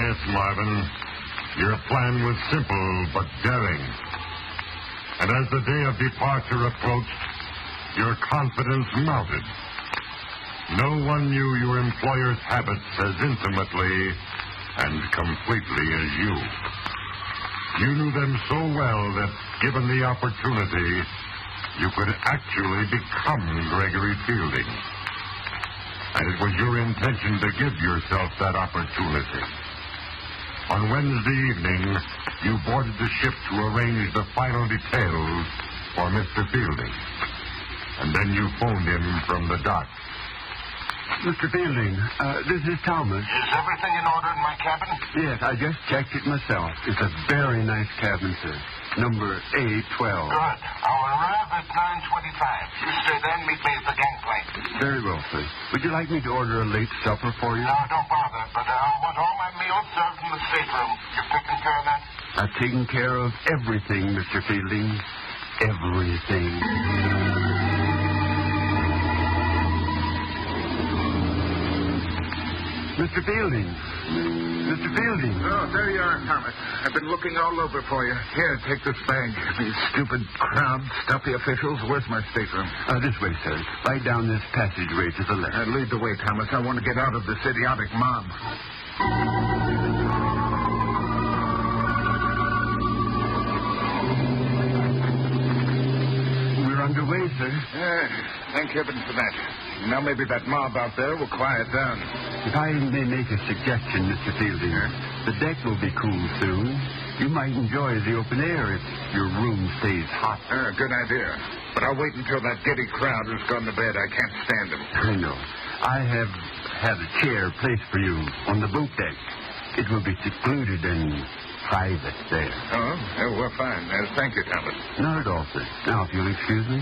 Yes, Marvin. Your plan was simple but daring. And as the day of departure approached, your confidence mounted. No one knew your employer's habits as intimately and completely as you. You knew them so well that, given the opportunity, you could actually become Gregory Fielding. And it was your intention to give yourself that opportunity. On Wednesday evening, you boarded the ship to arrange the final details for Mr. Fielding. And then you phoned him from the dock. Mr. Fielding, this is Thomas. Is everything in order in my cabin? Yes, I just checked it myself. It's a very nice cabin, sir. Number A12. Good. I'll arrive at 9:25. You stay there and meet me at the gangplank. Very well, sir. Would you like me to order a late supper for you? No, don't bother. But I'll want all my meals served in the stateroom. You've taken care of that? I've taken care of everything, Mr. Fielding. Everything. Mr. Fielding. Mr. Fielding. Oh, there you are, Thomas. I've been looking all over for you. Here, take this bag. These stupid, crowd, stuffy officials. Where's my stateroom? This way, sir. Right down this passageway to the left. Lead the way, Thomas. I want to get out of this idiotic mob. We're underway, sir. Thank heaven for that. Now maybe that mob out there will quiet down. If I may make a suggestion, Mr. Fielding, the deck will be cool soon. You might enjoy the open air if your room stays hot. Good idea. But I'll wait until that giddy crowd has gone to bed. I can't stand them. I know. I have had a chair placed for you on the boat deck. It will be secluded and private there. Oh, well, fine. Thank you, Thomas. Not at all, sir. Now, if you'll excuse me.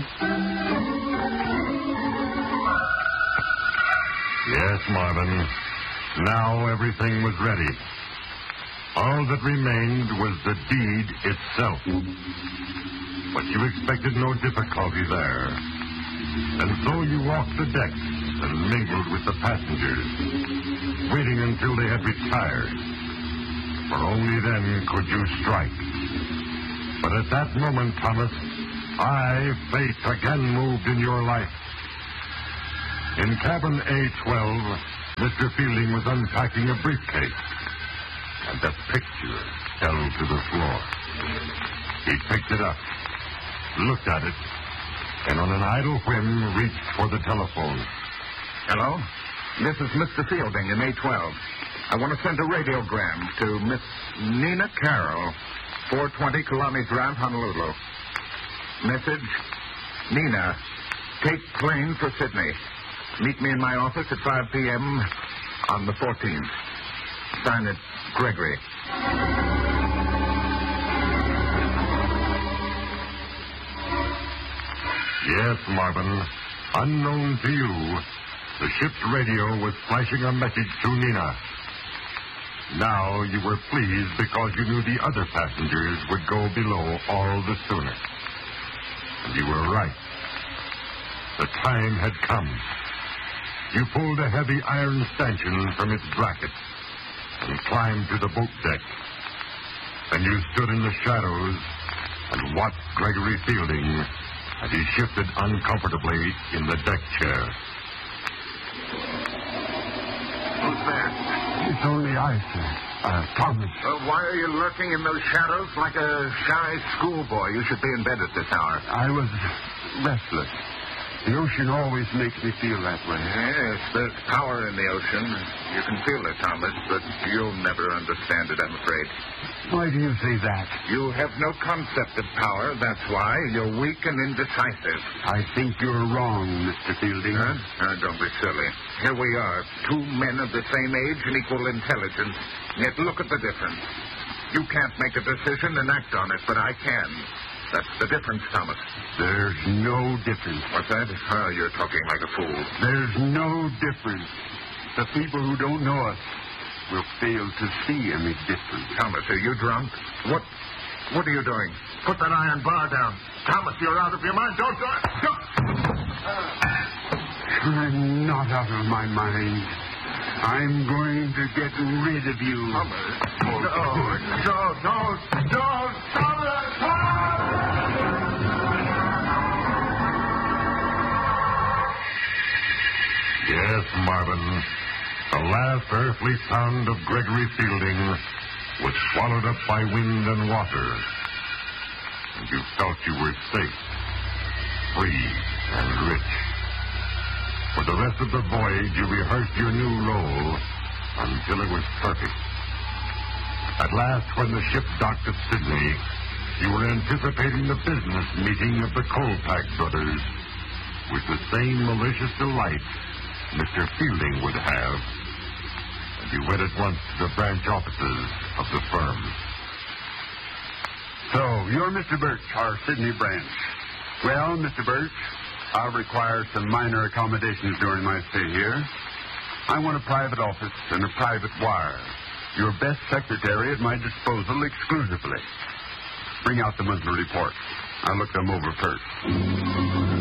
Yes, Marvin. Now everything was ready. All that remained was the deed itself. But you expected no difficulty there. And so you walked the decks and mingled with the passengers, waiting until they had retired. For only then could you strike. But at that moment, Thomas, fate again moved in your life. In cabin A12, Mr. Fielding was unpacking a briefcase, and a picture fell to the floor. He picked it up, looked at it, and on an idle whim reached for the telephone. Hello? This is Mr. Fielding in A12. I want to send a radiogram to Miss Nina Carroll, 420 Kalani Drive, Honolulu. Message, Nina, take plane for Sydney. Meet me in my office at 5 p.m. on the 14th. Sign it, Gregory. Yes, Marvin. Unknown to you, the ship's radio was flashing a message to Nina. Now you were pleased because you knew the other passengers would go below all the sooner. And you were right. The time had come. You pulled a heavy iron stanchion from its bracket and climbed to the boat deck. Then you stood in the shadows and watched Gregory Fielding as he shifted uncomfortably in the deck chair. Who's there? It's only I, sir. Thomas. Why are you lurking in those shadows like a shy schoolboy? You should be in bed at this hour. I was restless. The ocean always makes me feel that way. Yes, there's power in the ocean. You can feel it, Thomas, but you'll never understand it, I'm afraid. Why do you say that? You have no concept of power, that's why. You're weak and indecisive. I think you're wrong, Mr. Fielding. Don't be silly. Here we are, two men of the same age and equal intelligence. Yet look at the difference. You can't make a decision and act on it, but I can. That's the difference, Thomas. There's no difference. What's that? Oh, you're talking like a fool. There's no difference. The people who don't know us will fail to see any difference. Thomas, are you drunk? What are you doing? Put that iron bar down. Thomas, you're out of your mind. Don't. I'm not out of my mind. I'm going to get rid of you. No, stop it! Yes, Marvin. The last earthly sound of Gregory Fielding was swallowed up by wind and water. And you felt you were safe, free, and rich. For the rest of the voyage, you rehearsed your new role until it was perfect. At last, when the ship docked at Sydney, you were anticipating the business meeting of the Colpack brothers with the same malicious delight Mr. Fielding would have. And you went at once to the branch offices of the firm. So, you're Mr. Birch, our Sydney branch. Well, Mr. Birch, I'll require some minor accommodations during my stay here. I want a private office and a private wire. Your best secretary at my disposal exclusively. Bring out the monthly report. I'll look them over first.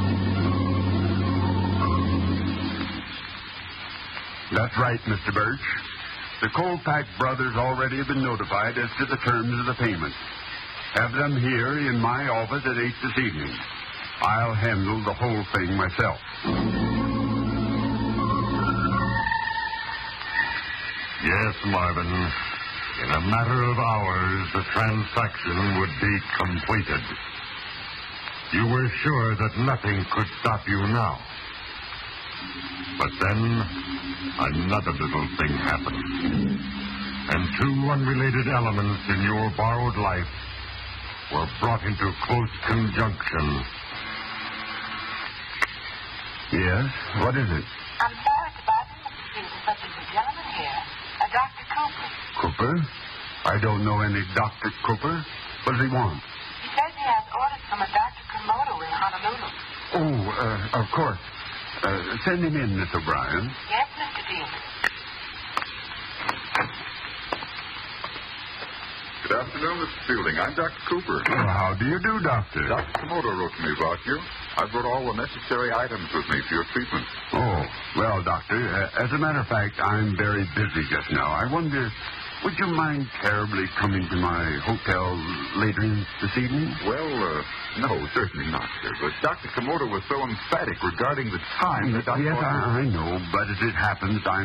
That's right, Mr. Birch. The Colpack brothers already have been notified as to the terms of the payment. Have them here in my office at 8 this evening. I'll handle the whole thing myself. Yes, Marvin. In a matter of hours, the transaction would be completed. You were sure that nothing could stop you now. But then, another little thing happened. And two unrelated elements in your borrowed life were brought into close conjunction. Yes? What is it? I'm sorry to bother you, Mr. Fielding, but there's a gentleman here, a Dr. Cooper. Cooper? I don't know any Dr. Cooper. What does he want? He says he has orders from a Dr. Komodo in Honolulu. Oh, of course. Send him in, Miss O'Brien. Yes, Mr. Fielding. Good afternoon, Mr. Fielding. I'm Dr. Cooper. Well, how do you do, Doctor? Dr. Komodo wrote to me about you. I brought all the necessary items with me for your treatment. Oh, well, Doctor, as a matter of fact, I'm very busy just now. I wonder, would you mind terribly coming to my hotel later this evening? Well, no, certainly not, sir. But Dr. Komodo was so emphatic regarding the time that I Yes, thought... I know, but as it happens, I'm